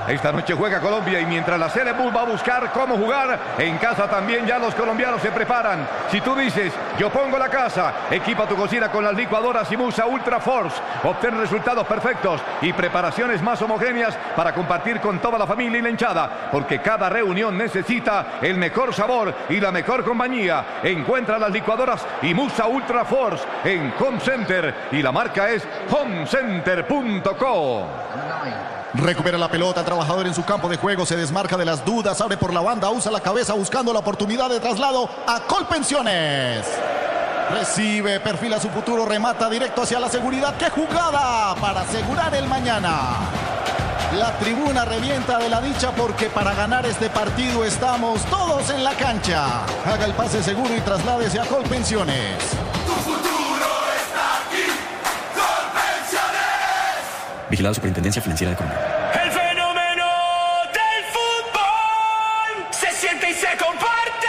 Esta noche juega Colombia y mientras la Selección va a buscar cómo jugar, en casa también ya los colombianos se preparan. Si tú dices, yo pongo la casa, equipa tu cocina con las licuadoras Imusa Ultra Force. Obtén resultados perfectos y preparaciones más homogéneas para compartir con toda la familia y la hinchada, porque cada reunión necesita el mejor sabor y la mejor compañía. Encuentra las licuadoras Imusa Ultra Force en Home Center y la marca es homecenter.co. Recupera la pelota, el trabajador en su campo de juego, se desmarca de las dudas, abre por la banda, usa la cabeza buscando la oportunidad de traslado a Colpensiones. Recibe, perfila su futuro, remata directo hacia la seguridad. ¡Qué jugada para asegurar el mañana! La tribuna revienta de la dicha porque para ganar este partido estamos todos en la cancha. Haga el pase seguro y trasládese a Colpensiones. Tu futuro está aquí, Colpensiones. Vigilado Superintendencia Financiera de Colombia. El fenómeno del fútbol se siente y se comparte.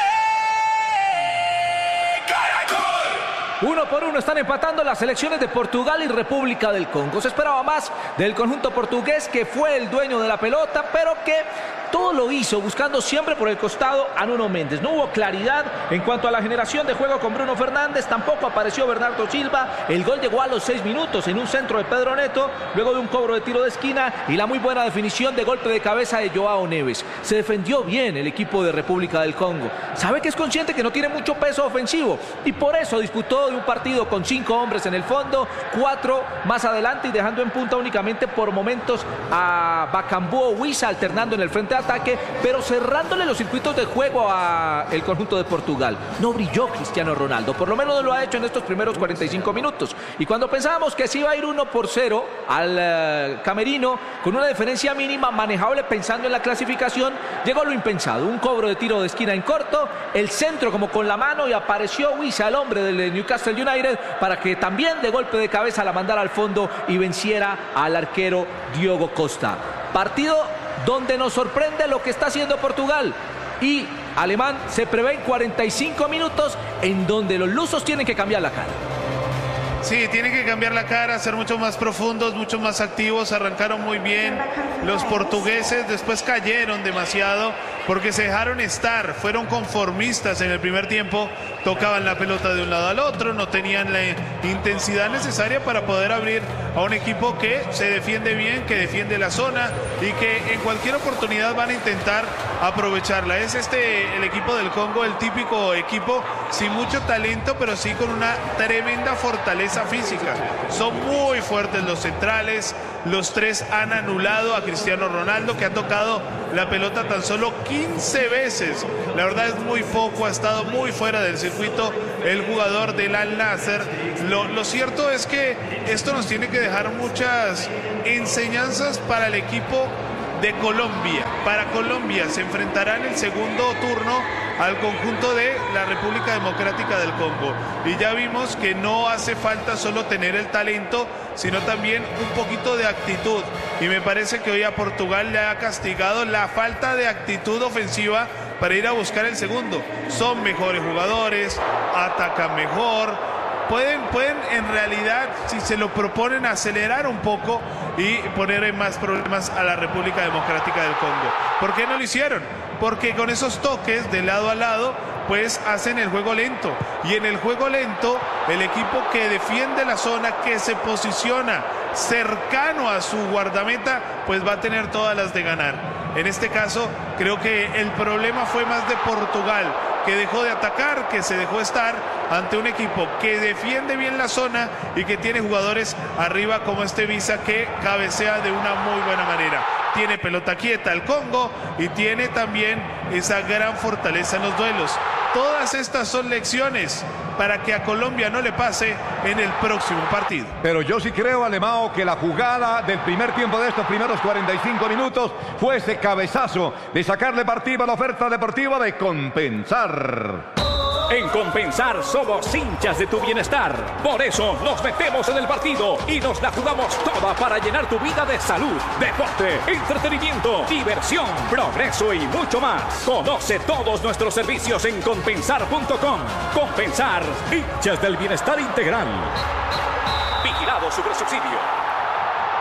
Uno por uno están empatando las selecciones de Portugal y República del Congo. Se esperaba más del conjunto portugués, que fue el dueño de la pelota, pero que todo lo hizo buscando siempre por el costado a Nuno Méndez. No hubo claridad en cuanto a la generación de juego con Bruno Fernández, tampoco apareció Bernardo Silva. El gol llegó a los 6 minutos en un centro de Pedro Neto, luego de un cobro de tiro de esquina y la muy buena definición de golpe de cabeza de Joao Neves. Se defendió bien el equipo de República del Congo. Sabe que es consciente que no tiene mucho peso ofensivo y por eso disputó de un partido con 5 hombres en el fondo, 4 más adelante y dejando en punta únicamente por momentos a Bakambu Huiza, alternando en el frente de ataque, pero cerrándole los circuitos de juego al conjunto de Portugal. No brilló Cristiano Ronaldo, por lo menos no lo ha hecho en estos primeros 45 minutos. Y cuando pensábamos que se iba a ir 1-0 al camerino, con una diferencia mínima manejable pensando en la clasificación, llegó lo impensado. Un cobro de tiro de esquina en corto, el centro como con la mano y apareció Huiza, el hombre del Newcastle United, para que también de golpe de cabeza la mandara al fondo y venciera al arquero Diogo Costa. Partido donde nos sorprende lo que está haciendo Portugal y Alemán se prevé en 45 minutos en donde los lusos tienen que cambiar la cara. Sí, tienen que cambiar la cara, ser mucho más profundos, mucho más activos. Arrancaron muy bien los portugueses, después cayeron demasiado porque se dejaron estar, fueron conformistas en el primer tiempo, tocaban la pelota de un lado al otro, no tenían la intensidad necesaria para poder abrir a un equipo que se defiende bien, que defiende la zona y que en cualquier oportunidad van a intentar aprovecharla. Es el equipo del Congo, el típico equipo sin mucho talento, pero sí con una tremenda fortaleza física. Son muy fuertes los centrales, los 3 han anulado a Cristiano Ronaldo, que ha tocado la pelota tan solo 15 veces. La verdad es muy poco, ha estado muy fuera del circuito el jugador del Al Nassr. Lo cierto es que esto nos tiene que dejar muchas enseñanzas para el equipo de Colombia. Para Colombia se enfrentará en el segundo turno al conjunto de la República Democrática del Congo. Y ya vimos que no hace falta solo tener el talento, sino también un poquito de actitud. Y me parece que hoy a Portugal le ha castigado la falta de actitud ofensiva para ir a buscar el segundo. Son mejores jugadores, atacan mejor. Pueden en realidad, si se lo proponen, acelerar un poco y poner en más problemas a la República Democrática del Congo. ¿Por qué no lo hicieron? Porque con esos toques de lado a lado, pues hacen el juego lento. Y en el juego lento, el equipo que defiende la zona, que se posiciona cercano a su guardameta, pues va a tener todas las de ganar. En este caso, creo que el problema fue más de Portugal, que dejó de atacar, que se dejó estar ante un equipo que defiende bien la zona y que tiene jugadores arriba como este Visa, que cabecea de una muy buena manera. Tiene pelota quieta el Congo y tiene también esa gran fortaleza en los duelos. Todas estas son lecciones para que a Colombia no le pase en el próximo partido. Pero yo sí creo, Alemão, que la jugada del primer tiempo de estos primeros 45 minutos fue ese cabezazo de sacarle partido a la oferta deportiva de Compensar. En Compensar somos hinchas de tu bienestar. Por eso nos metemos en el partido y nos la jugamos toda para llenar tu vida de salud, deporte, entretenimiento, diversión, progreso y mucho más. Conoce todos nuestros servicios en compensar.com. Compensar, hinchas del bienestar integral. Vigilado Supersubsidio.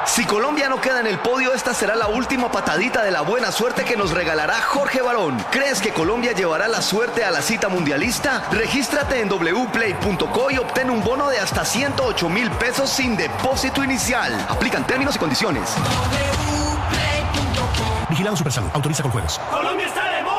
Si Colombia no queda en el podio, esta será la última patadita de la buena suerte que nos regalará Jorge Barón. ¿Crees que Colombia llevará la suerte a la cita mundialista? Regístrate en wplay.co y obtén un bono de hasta 108.000 pesos sin depósito inicial. Aplican términos y condiciones. Vigilado Supersalud. Autoriza con juegos. Colombia está